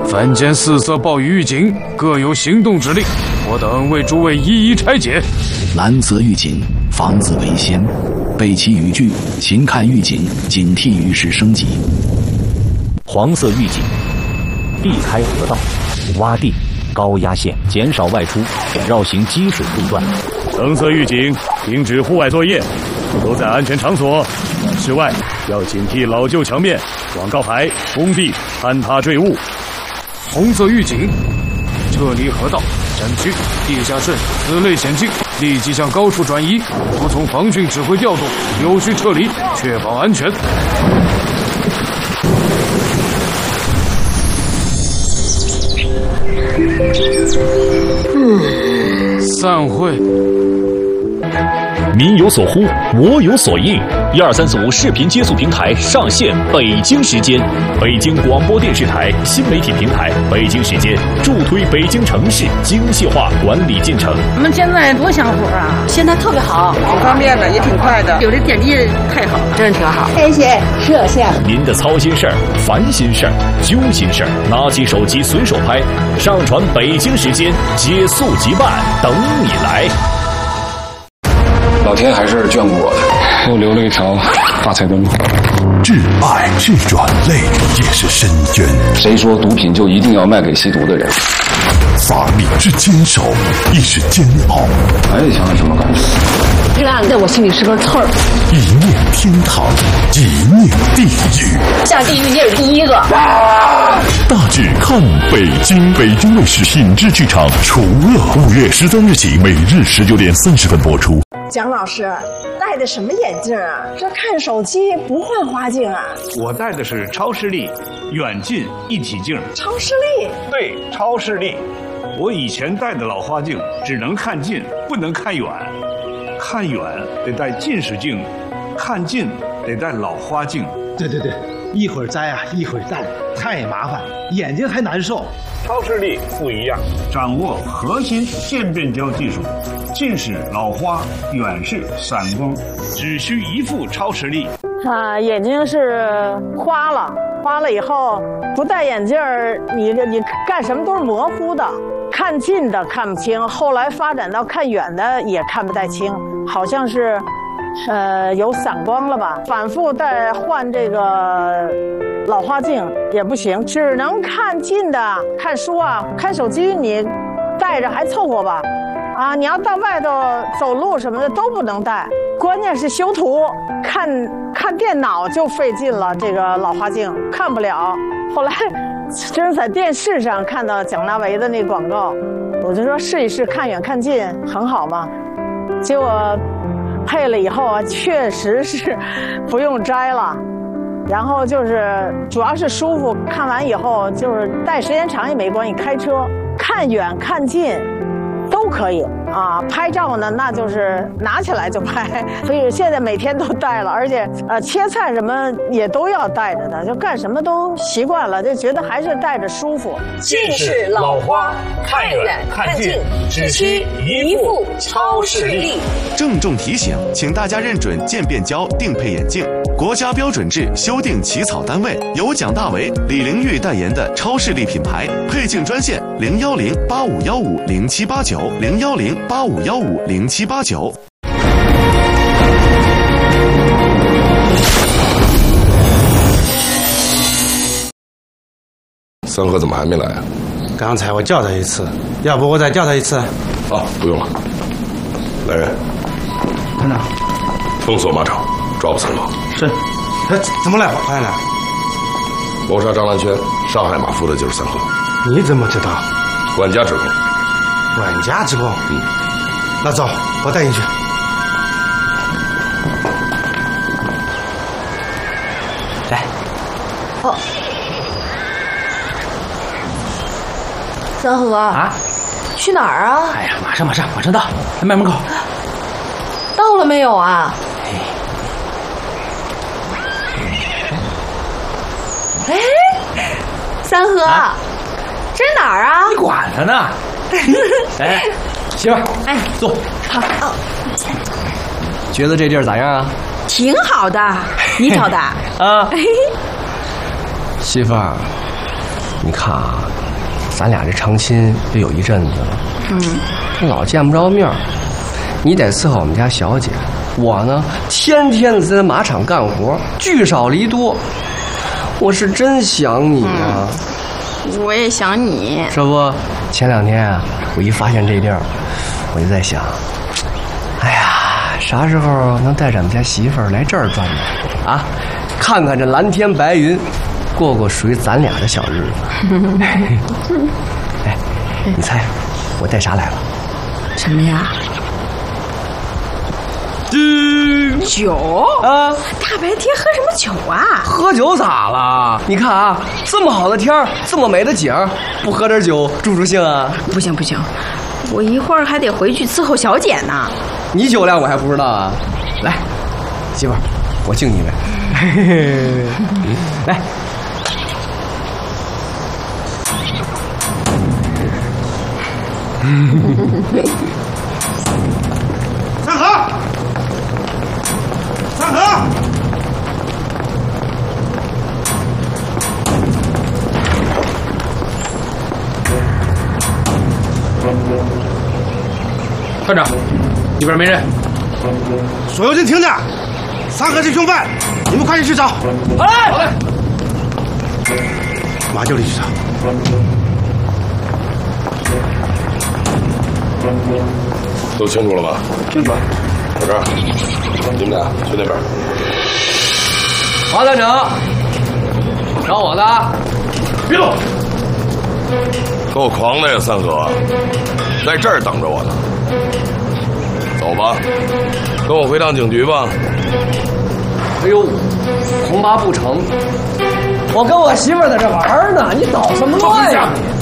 凡间4色暴雨预警，各有行动指令，我等为诸位一一拆解。 蓝色预警，防子为先。背弃语句，勤看预警，警惕雨势升级。 黄色预警，避开河道、洼地、高压线，减少外出，绕行积水路段。 橙色预警，停止户外作业，都在安全场所。室外要警惕老旧墙面、广告牌、工地坍塌坠物。红色预警，撤离河道、山区、地下渗此类险境，立即向高处转移，服从防汛指挥调度，有序撤离，确保安全。散会。 民有所呼，我有所应。12345视频接速平台上线北京时间，北京广播电视台新媒体平台北京时间助推北京城市精细化管理进程。 我们现在多享福啊！ 现在特别好， 挺方便的，也挺快的，有这点滴太好了，真是挺好。 天线、摄像， 您的操心事儿、烦心事儿、揪心事儿，拿起手机随手拍，上传北京时间，接速即办，等你来。 老天还是眷顾我的，给我留了一条发财的路。 挚爱是软肋，也是深渊。 谁说毒品就一定要卖给吸毒的人？ 法力是坚守，亦是煎熬。 还有想有什么感觉？ 这个案子在我心里是根刺儿。 一念天堂，一念地狱。 下地狱你也是第一个。 大致看北京，北京卫视品质剧场除了5月13日起，每日19点30分播出。 蒋老师戴的什么眼镜啊？这看手机不换花镜啊？ 我戴的是超视力远近一体镜。 超视力？ 对，超视力。我以前戴的老花镜只能看近，不能看远。看远得戴近视镜，看近得戴老花镜。 对，一会儿摘啊，一会儿戴，太麻烦，眼睛还难受。 超视力不一样，掌握核心渐变焦技术，近视、老花、远视、散光，只需一副超视力。 眼睛是花了以后不戴眼镜儿，你干什么都是模糊的，看近的看不清，后来发展到看远的也看不太清，好像是有散光了吧？反复换这个老花镜也不行，只能看近的，看书啊、看手机你戴着还凑合吧。啊，你要到外头走路什么的都不能戴，关键是修图，看电脑就费劲了，这个老花镜看不了。后来真是在电视上看到蒋大为的那广告，我就说试一试，看远看近很好嘛。结果配了以后啊，确实是不用摘了，然后就是主要是舒服，看完以后就是戴时间长也没关系，开车看远看近都可以啊。拍照呢，那就是拿起来就拍，所以现在每天都戴了，而且切菜什么也都要戴着的，就干什么都习惯了，就觉得还是戴着舒服。 近视、老花，看远看近，只需一副超视力。 郑重提醒，请大家认准渐变焦定配眼镜，国家标准制修订起草单位，由蒋大为、李玲玉代言的超视力品牌，配镜专线010-8515-0789，010-8515-0789。 三哥怎么还没来啊？ 刚才我叫他一次，要不我再叫他一次？ 啊，不用了。来人， 团长， 封锁马场，抓捕三哥。 是。怎么来？发现了？ 谋杀张兰轩，杀害马夫的就是三哥。 你怎么知道？ 管家指控。 管家指控？那走，我带你去。来。 哦。三和啊， 去哪儿啊？ 哎呀，马上，马上到，在麦门口。 到了没有啊？哎，三和，这是哪儿啊？ 你管他呢？哎，媳妇儿， 哎， 坐。 好哦。 觉得这地儿咋样啊？ 挺好的，你找的啊？媳妇儿， 你看啊，咱俩这长亲也有一阵子了，老见不着面。你得伺候我们家小姐，我呢天天的在马场干活，聚少离多。我是真想你啊！ 我也想你。 这不，前2天啊，我一发现这地儿，我就在想，哎呀，啥时候能带着我们家媳妇儿来这儿转转啊？看看这蓝天白云，过过属于咱俩的小日子。哎，你猜我带啥来了？ 什么呀？酒啊！ 大白天喝什么酒啊？ 喝酒咋了？你看啊，这么好的天儿，这么美的景儿，不喝点酒助助兴啊？ 不行不行，我一会儿还得回去伺候小姐呢。 你酒量我还不知道啊！来，媳妇儿，我敬你一杯。来。 三河，三河， 团长，里边没人。 所有人听着，三河是凶犯，你们快点去找。 好嘞，好嘞， 马就里去找。 都清楚了吗？ 清楚。 在这儿，你们俩去那边。 华团长，找我的。别动！ 够狂的呀，三河，在这儿等着我呢。走吧，跟我回趟警局吧。 哎呦，恐怕不成。我跟我媳妇在这玩呢，你捣什么乱呀你？